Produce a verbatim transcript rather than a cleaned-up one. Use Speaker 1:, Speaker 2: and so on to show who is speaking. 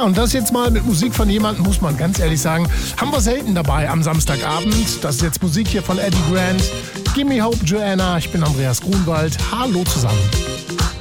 Speaker 1: Ja, und das jetzt mal mit Musik von jemandem, muss man ganz ehrlich sagen, haben wir selten dabei am Samstagabend. Das ist jetzt Musik hier von Eddie Grant. Gimme Hope, Joanna. Ich bin Andreas Grunwald. Hallo zusammen.